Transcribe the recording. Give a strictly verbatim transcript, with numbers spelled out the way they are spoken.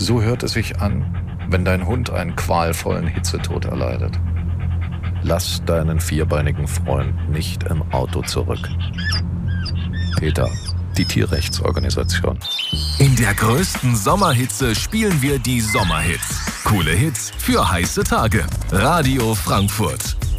So hört es sich an, wenn dein Hund einen qualvollen Hitzetod erleidet. Lass deinen vierbeinigen Freund nicht im Auto zurück. PETA, die Tierrechtsorganisation. In der größten Sommerhitze spielen wir die Sommerhits. Coole Hits für heiße Tage. Radio Frankfurt.